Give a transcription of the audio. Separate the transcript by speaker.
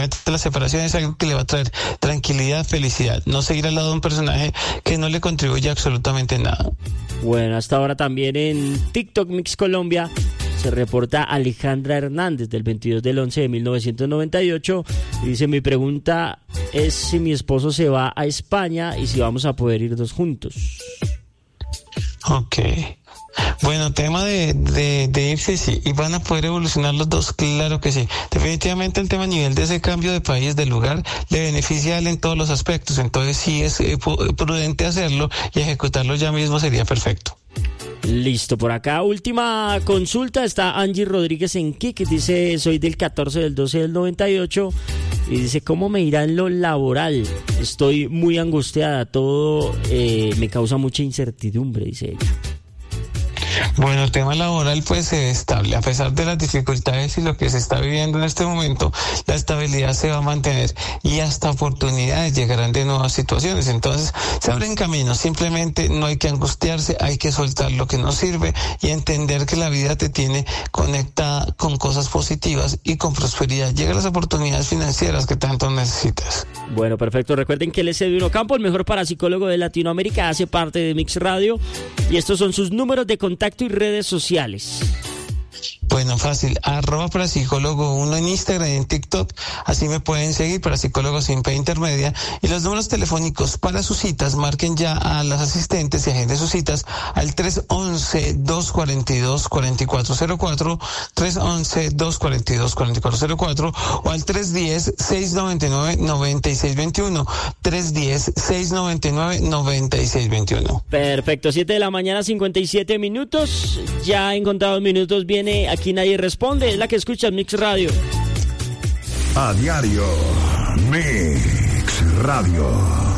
Speaker 1: la separación es algo que le va a traer tranquilidad, felicidad, no seguir al lado de un personaje que no le contribuye absolutamente nada.
Speaker 2: Bueno, hasta ahora también en TikTok Mix Colombia se reporta Alejandra Hernández del 22 del 11 de 1998 y dice: mi pregunta es si mi esposo se va a España y si vamos a poder ir dos juntos.
Speaker 1: Ok. Bueno, tema de irse, sí, y van a poder evolucionar los dos, claro que sí. Definitivamente el tema a nivel de ese cambio de país, de lugar, le beneficia a él en todos los aspectos, entonces sí es prudente hacerlo y ejecutarlo ya mismo sería perfecto.
Speaker 2: Listo, por acá, última consulta, está Angie Rodríguez en Kik, dice: soy del 14 del 12 del 98 y dice: ¿cómo me irá en lo laboral? Estoy muy angustiada, todo me causa mucha incertidumbre, dice ella.
Speaker 1: Bueno, el tema laboral pues se ve estable, a pesar de las dificultades y lo que se está viviendo en este momento, la estabilidad se va a mantener y hasta oportunidades llegarán de nuevas situaciones, entonces se abren caminos, simplemente no hay que angustiarse, hay que soltar lo que no sirve y entender que la vida te tiene conectada con cosas positivas y con prosperidad, llegan las oportunidades financieras que tanto necesitas.
Speaker 2: Bueno, perfecto, recuerden que él es Edwin Ocampo, el mejor parapsicólogo de Latinoamérica, hace parte de Mix Radio y estos son sus números de contacto y redes sociales.
Speaker 1: Bueno, fácil, @parapsicólogo1 en Instagram y en TikTok, así me pueden seguir, Parapsicólogo sin P intermedia, y los números telefónicos para sus citas, marquen ya a las asistentes y agenden sus citas al 311-242-4404, 311-242-4404 o al 310-699-9621, 310-699-9621.
Speaker 2: Perfecto, 7 de la mañana, 57 minutos, ya en contados minutos viene Aquí Nadie Responde, es la que escucha Mix Radio.
Speaker 3: A diario, Mix Radio.